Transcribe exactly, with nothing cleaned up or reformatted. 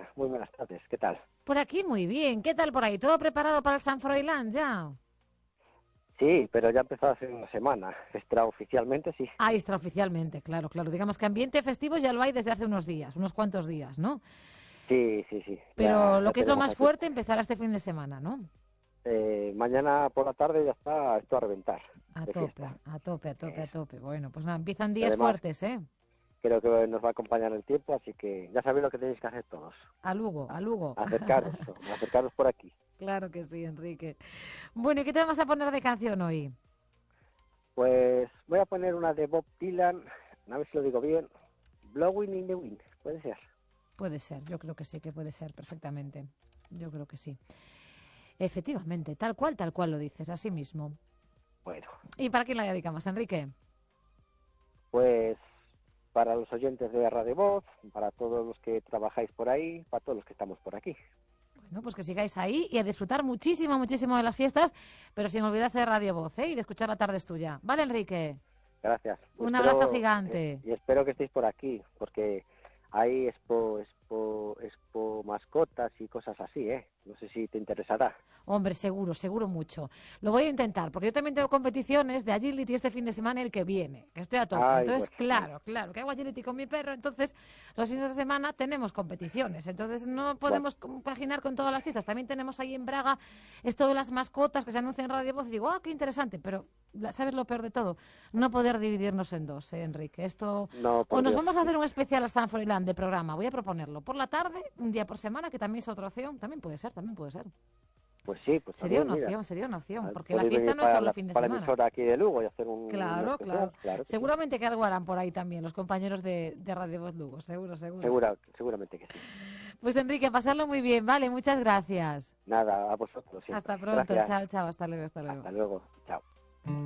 Ana, muy buenas tardes, ¿qué tal? Por aquí muy bien. ¿Qué tal por ahí? ¿Todo preparado para el San Froilán ya? Sí, pero ya ha empezado hace una semana, extraoficialmente sí. Ah, extraoficialmente, claro, claro. Digamos que ambiente festivo ya lo hay desde hace unos días, unos cuantos días, ¿no? Sí, sí, sí, Pero ya, lo ya que es lo tenemos más aquí. fuerte empezará este fin de semana, ¿no? Eh, mañana por la tarde ya está esto a reventar A de tope, fiesta. a tope, a tope, a Eh, tope. Bueno, pues nada, empiezan días además, fuertes, ¿eh? creo que nos va a acompañar el tiempo, así que ya sabéis lo que tenéis que hacer todos. A Lugo, a Lugo. Acercaros, acercaros por aquí. Claro que sí, Enrique. Bueno, ¿y qué te vamos a poner de canción hoy? Pues voy a poner una de Bob Dylan, a ver si lo digo bien, Blowing in the Wind, puede ser. Puede ser, yo creo que sí, que puede ser perfectamente. Yo creo que sí. Efectivamente, tal cual, tal cual lo dices, así mismo. Bueno, ¿Y para quién la dedicamos, Enrique? pues para los oyentes de Radio Voz, para todos los que trabajáis por ahí, para todos los que estamos por aquí. Bueno, pues que sigáis ahí y a disfrutar muchísimo, muchísimo de las fiestas, pero sin olvidarse de Radio Voz, ¿eh? Y de escuchar La Tarde es Tuya. ¿Vale, Enrique? Gracias. Un abrazo Espero, gigante. eh, y espero que estéis por aquí, porque hay expo, expo, expo mascotas y cosas así, ¿eh? No sé si te interesará. Hombre, seguro, seguro mucho. Lo voy a intentar, porque yo también tengo competiciones de agility este fin de semana el que viene, que estoy a tope. Ay, Entonces, bueno, bueno. claro, claro, que hago agility con mi perro, entonces los fines de semana tenemos competiciones. Entonces no Bueno, podemos compaginar con todas las fiestas. También tenemos ahí en Braga esto de las mascotas que se anuncian en Radio Voz y digo, ah, qué interesante, pero ¿sabes lo peor de todo? No poder dividirnos en dos, ¿eh, Enrique? Esto... no, O por nos Dios. vamos a hacer un especial a San Froilán de programa, voy a proponerlo. Por la tarde, un día por semana, que también es otra opción. También puede ser, también puede ser. Pues sí, pues Sería también, una mira. opción, sería una opción, porque la Podéis fiesta venir no es para solo la, el fin de para la semana. emisora aquí de Lugo y hacer un, un Claro, especial, claro. claro que sí. Seguramente que algo harán por ahí también los compañeros de, de Radio Voz Lugo, seguro, seguro. Segura, seguramente que sí. Pues Enrique, pasarlo muy bien, vale, muchas gracias. Nada, a vosotros siempre. Hasta pronto, Gracias. chao, chao, hasta luego, hasta luego. Hasta luego. Chao.